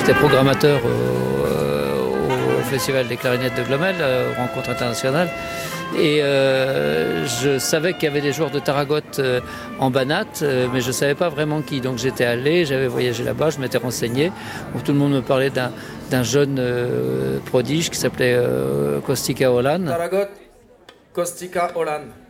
j'étais programmateur au Festival des clarinettes de Glomel, rencontre internationale. Et je savais qu'il y avait des joueurs de Taragotte en Banat, mais je ne savais pas vraiment qui. Donc j'étais allé, j'avais voyagé là-bas, je m'étais renseigné. Donc, tout le monde me parlait d'un jeune prodige qui s'appelait Kostika Olan. Taragotte, Kostika Olan.